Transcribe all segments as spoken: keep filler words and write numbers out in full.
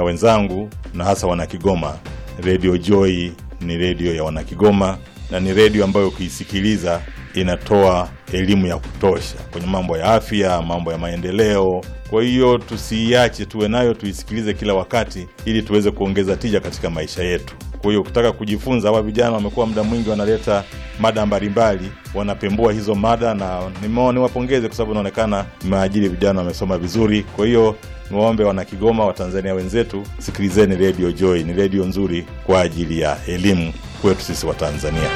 wenzangu na hasa wana Kigoma, Radio Joy ni radio ya wana Kigoma na ni radio ambayo ukiisikiliza inatoa elimu ya kutosha kwenye mambo ya afya, mambo ya maendeleo. Kwa hiyo tusiache, tuwe nayo, tuisikilize kila wakati ili tuweze kuongeza tija katika maisha yetu. Kwa hiyo ukitaka kujifunza, hawa vijana wamekuwa muda mwingi wanaleta mada mbalimbali, wanapembua hizo mada, na nimeona niwapongeze kwa sababu inaonekana maajiri vijana wamesoma vizuri. Kwa hiyo niwaombe wana Kigoma, wa Tanzania wenzetu, sikilizeni Radio Joy, ni radio nzuri kwa ajili ya elimu kwetu sisi wa Tanzania.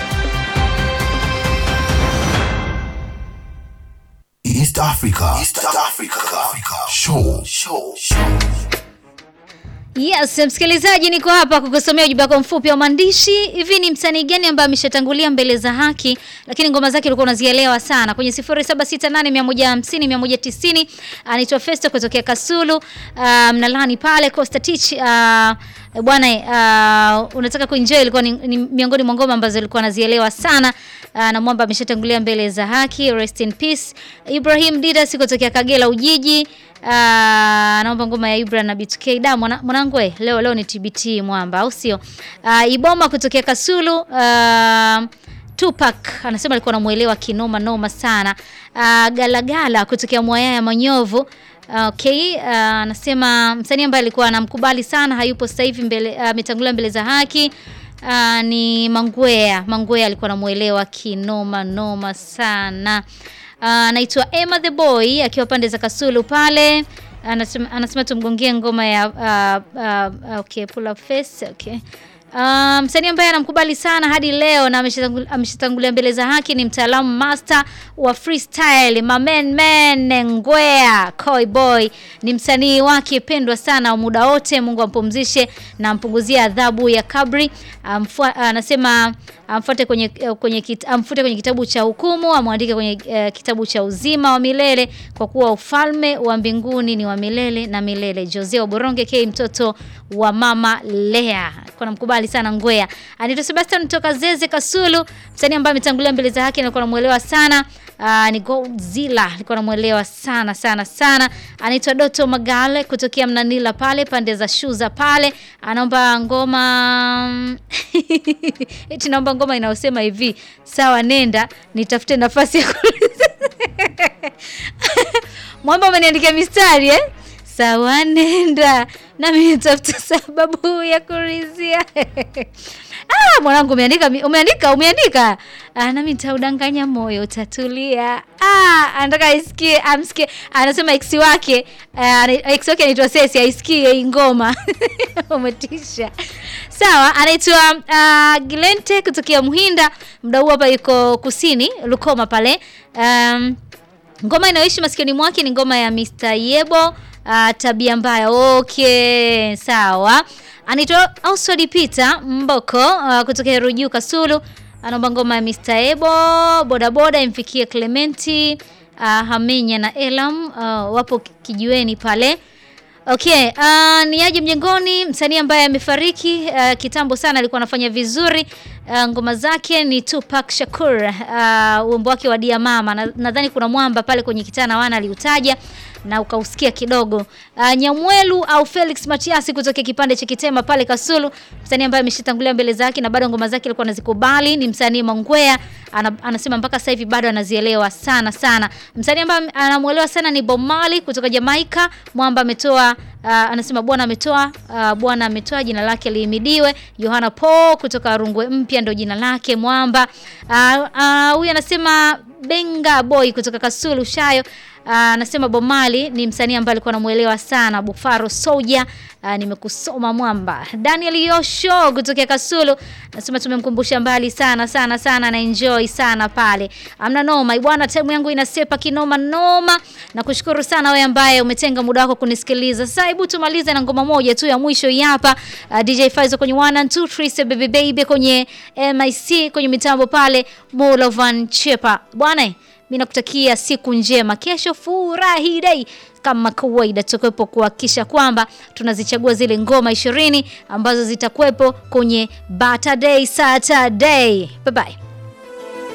East Africa, East Africa, Africa. Show, show, show. Yes, msikilizaji, niko hapa kukusomea ujumbe wako mfupi wa maandishi. Hivi ni msanii gani ambaye ameshatangulia mbele za haki lakini ngoma zake ulikuwa unazielewa sana? Kwenye sifuri saba sita nane moja hamsini mia moja tisini. Anaitwa Festo kutokea Kasulu. Uh, mnalani pale Costa Teach. Uh, bwana uh, unataka kuenjoy, ilikuwa ni, ni miongoni mwa ngoma ambazo alikuwa anazielewa sana. Uh, na mwamba ameshatangulia mbele za haki. Rest in peace. Ibrahim Didas kutokea Kagera Ujiji. Uh, naomba ngoma ya Ibra na B two K. Da mwanangu eh, leo leo ni T B T mwamba, au sio? Uh, Iboma kutokea Kasulu. Uh, Tupac anasema alikuwa anamuelewa kinoma noma sana. Uh, Galagala kutokea Mwayaya Manyovu. Uh, okay, uh, anasema msanii ambaye alikuwa anamkubali sana hayupo sasa hivi, mbele ametangulia uh, mbele za haki. Uh, ni Mangwea. Mangwea alikuwa anamuelewa kinoma noma sana. Anaitwa uh, Emma the Boy akiwa pande za Kasulu pale. Anasema anasema tumgongie ngoma ya uh, uh, okay, pull up face. Okay. Um, msanii ambaye anamkubali sana hadi leo na ameshatangulia mbele za haki ni mtaalamu master wa freestyle, Mamen Man Ngwea Koi Boy. Ni msanii wake pendwa sana wa muda wote. Mungu ampumzishe na ampunguzie adhabu ya kabri. Anasema amfuate kwenye kwenye kita, amfute kwenye kitabu cha hukumu, amwandike kwenye uh, kitabu cha uzima wa milele, kwa kuwa ufalme wa mbinguni ni wa milele na milele. Jose Oboronge K, mtoto wa mama Lea. Kwa namkubali sana Ngwea. Anaitwa Sebastian kutoka Zeze Kasulu, msanii ambaye ametangulia mbele za haki na alikuwa anamuelewa sana. Uh, ni Godzilla, alikuwa anamuelewa sana sana sana. Anaitwa Doto Magale kutokea Mnanila pale pande za Shuza pale. Anaomba ngoma eti naomba ngoma inayosema hivi: sawa nenda nitafute nafasi ya mwamba ameniandikia mistari eh? Sawa nenda na mimi nitafuta sababu ya kurizia. Ah, mwanangu umeandika umeandika umeandika. Ah, na mimi nitaudanganya moyo utatulia. Ah, anataka isikie, amsikie. Anasema ex wake, uh, ex wake anaitwa Sesi, aisikie ngoma. Umetisha. Sawa, anaitwa uh, Gilente kutokea Muhinda. Mdau hapa yuko kusini Lukoma pale. Um, ngoma inayoishi masikioni mwake ni ngoma ya mister Yebo. Uh, tabia mbaya. Okay, sawa. Anaitwa Oswald Peter Mboko uh, kutoka Ruju Kasulu. Anaomba ngoma ya mister Ebo, boda boda imfikie Clementi, uh, Hamenya na Elam, uh, wapo kijiweni pale. Okay, uh, ni aje mjengoni, msanii ambaye amefariki uh, kitambo sana, alikuwa anafanya vizuri. Uh, ngoma zake ni Tupac Shakur, uh, wimbo wake wa Dia Mama. Nadhani kuna mwamba pale kwenye kitana wana aliutaja na ukausikia kidogo. Uh, Nyamwelu au Felix Matiasi kutoka kipande cha Kitema pale Kasulu, msanii ambaye ameshatangulia mbele zake na bado ngoma zake alikuwa anazikubali, ni msanii Mangwea. Ana, anasema mpaka sasa hivi bado anazielewa sana sana. Msanii ambaye anamuelewa sana ni Bob Marley kutoka Jamaica. Mwamba ametoa uh, anasema bwana ametoa uh, bwana ametoa jina lake lihimidiwe. Yohana Paul kutoka Rungwe Mpya ndo jina lake Mwamba. Huyu uh, uh, anasema Benga Boy kutoka Kasulu Shayo. Anasema uh, Bob Marley ni msanii ambaye alikuwa anamuelewa sana. Bufaro Soldier, uh, nimekusoma Mwamba. Daniel Yosho kutoka Kasulu anasema tumemkumbusha mbali sana sana sana na enjoy sana pale. Amna noma bwana, time yangu inasepa kinoma noma. Nakushukuru sana wewe ambaye umetenga muda wako kunisikiliza. Sasa hebu tumalize na ngoma moja tu ya mwisho hapa. Uh, D J Faizo kwenye one and two three baby baby kwenye M I C kwenye mitambo pale Molovan Chepa. Bwana, mimi nakutakia siku njema. Kesho furahi day kama kawaida, tutakuwepo kuhakikisha kwamba tunazichagua zile ngoma ishirini ambazo zitakuwepo kwenye Saturday Saturday. Bye bye.